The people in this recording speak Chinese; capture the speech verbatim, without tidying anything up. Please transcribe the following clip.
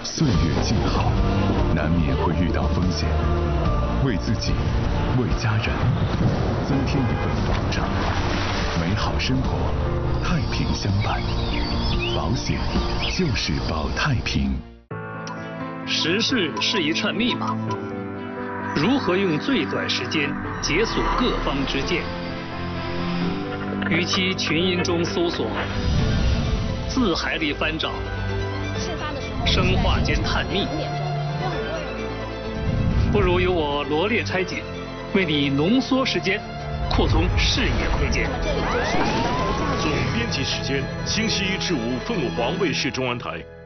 岁月静好，难免会遇到风险，为自己，为家人，增添一份保障。美好生活，太平相伴，保险就是保太平。 时事是一串密码，如何用最短时间解锁各方之见？与其群音中搜索，字海里翻找，生化间探秘，不如由我罗列拆解，为你浓缩时间，扩充视野空间。 总编辑时间，星期一至五凤凰卫视中文台。